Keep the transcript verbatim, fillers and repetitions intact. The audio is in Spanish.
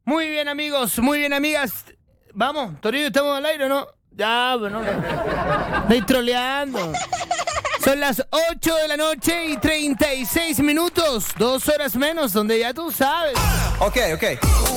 Muy bien, amigos, muy bien, amigas. Vamos, Toribio, ¿estamos al aire o no? Ya, bueno, no. Estoy troleando. Son las ocho de la noche y treinta y seis minutos. Dos horas menos, donde ya tú sabes. Ok, ok.